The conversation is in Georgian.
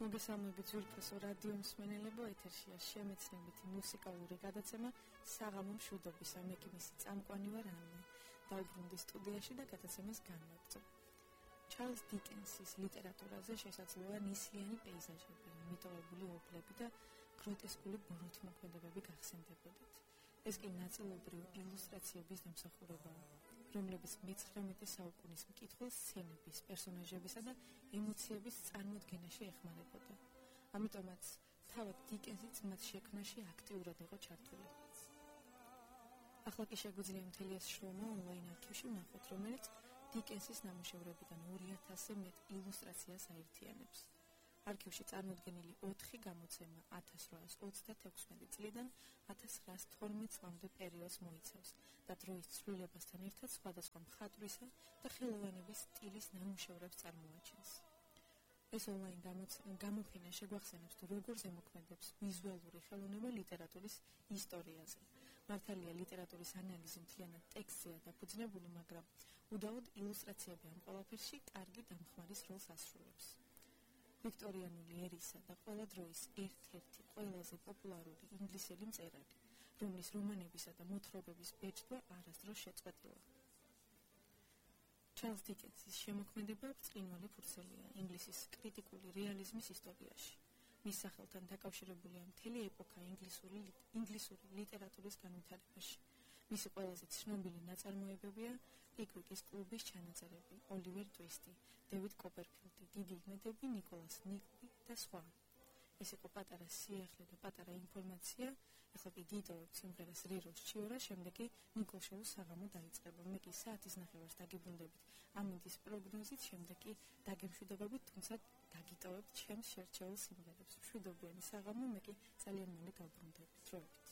მოგესალმებით ძვირფასო რადიო მსმენელებო, ეთერშია შემეცნებითი მუსიკალური გადაცემა საღამო მშვიდობისა. მე კი მისი წამყვანი ვარ ანნა. დავბრუნდი სტუდიაში და გადაცემას განვაგრძობ. ჩარლზ დიკენსის ლიტერატურაზე შესაძლოა ნისლიანი პეიზაჟები, მიტოვებული ობლები და გროტესკული ბოროტმოქმედებები გახსენდებოდათ. ეს კი ნაწილობრივ ილუსტრაციების დამსახურებაა, რომლებიც მე-19 საუკუნის მკითხველს სცენების, პერსონაჟებისა და ემოციების წარმოდგენაში ეხმარებოდა. ამიტომაც თავად დიკენსიც მათ შექმნაში აქტიურად იყო ჩართული. ახლა კი შეგვიძლია მთელი ეს შრომა ონლაინ არქივში ვნახოთ, რომელიც დიკენსის ნამუშევრებიდან 2000-ზე მეტ ილუსტრაციას აერთიანებს. არქივში წარმოდგენილი 4 გამოცემა 1826 წლიდან 1912 წლამდე პერიოდს მოიცავს და დროის ცვლილებასთან ერთად სხვადასხვა მხატვრისა და ხელოვანების სტილის ნამუშევრებს წარმოაჩენს. ეს ონლაინ გამოფენა შეგვახსენებს თუ როგორ ზემოქმედებს ვიზუალური ხელოვნება ლიტერატურის ისტორიაზე. მართალია ლიტერატურის ანალიზი მთლიანად ტექსტზეა დაფუძნებული, მაგრამ უდაოდ ილუსტრაციები ამ ყველაფერში კარგი დამხმარის როლს ასრულებს. ვიქტორიანული ერისა და ყველა დროის ერთ-ერთი ყველაზე პოპულარული ინგლისელი მწერალი, რომლის რომანებისა და მოთხრობების ბეჭდვა არასდროს შეწყვეტილა. ჩარლზ დიკენსის შემოქმედება ბრწყინვალე ფურცელია ინგლისის კრიტიკული რეალიზმის ისტორიაში. მის სახელთან დაკავშირებულია მთელი ეპოქა ინგლისური ლიტერატურის განვითარებაში. მისი ყველაზე ცნობილი ნაწარმოებებია პიკვიკის კლუბის ჩანაწერები, ოლივერ ტვისტი, დევიდ კოპერფილდი, დიდი იმედები, ნიკოლას ნიკლი და სხვა. ეს იყო პატარა სიახლე და პატარა ინფორმაცია. ახლა კი დიდოვებ სიმღერას რიროს ჩიორა, შემდეგ კი ნიკოლ შოუს საღამო დაიწყება. მე კი საათის ნახევარს დაგიბრუნდებით ამინდის პროგნოზით, შემდეგ კი დაგემშვიდობებით, თუმცა დაგიტოვებთ ჩემს შერჩეულ სიმღერებს. მშვიდობიანი საღამო, მე კი ძალიან მალე გავბრუნდებით. დროებით.